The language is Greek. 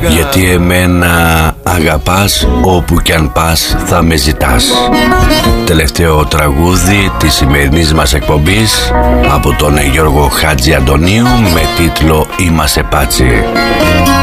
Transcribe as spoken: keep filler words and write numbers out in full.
Γιατί εμένα αγαπάς, όπου κι αν πας θα με ζητάς. Τελευταίο τραγούδι της σημερινής μας εκπομπής από τον Γιώργο Χατζη Αντωνίου με τίτλο «Είμαστε πάτσι».